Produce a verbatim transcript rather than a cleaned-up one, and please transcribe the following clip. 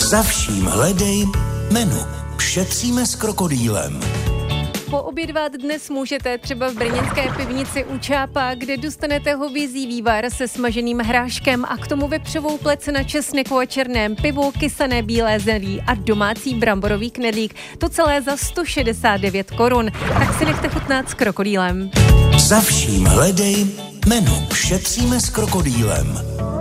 Za vším hledej menu. Šetříme s krokodýlem. Poobědvat dnes můžete třeba v brněnské pivnici u Čápa, kde dostanete hovězí vývar se smaženým hráškem a k tomu vepřovou plec na česneku a černém pivu, kysané bílé zelí a domácí bramborový knedlík. To celé za sto šedesát devět korun. Tak si nechte chutnat s krokodýlem. Za vším hledej menu. Šetříme s krokodýlem.